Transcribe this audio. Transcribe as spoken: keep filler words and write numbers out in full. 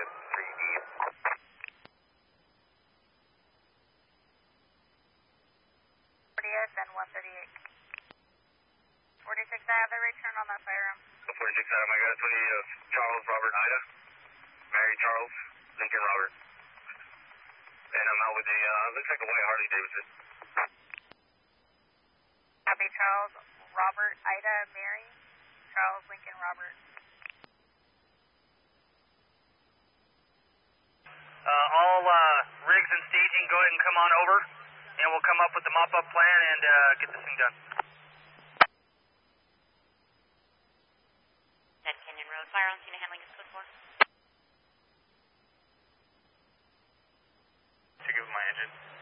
three deep. fortieth and one thirty-eight. forty-six, I have the return on that firearm. forty-six, Adam, I got a twenty of Charles, Robert, Ida. Mary, Charles, Lincoln, Robert. And I'm out with a, uh, looks like a white Harley Davidson. Copy, Charles, Robert, Ida, Mary, Charles, Lincoln, Robert. Uh, all uh, rigs and staging, go ahead and come on over, and we'll come up with the mop-up plan and uh, get this thing done. Dead Canyon Road, fire on scene of handling is code four. Check it with my engine.